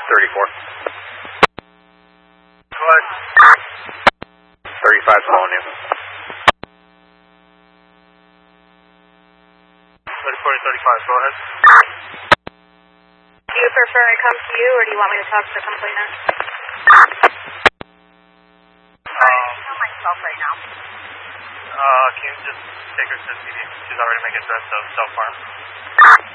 34. Go ahead. 35 following you. 34 to 35, go ahead. Do you prefer I come to you, or do you want me to talk to the complainant? Sorry, I know myself right now. Can you just take her to the CD? She's already making threats of self-harm.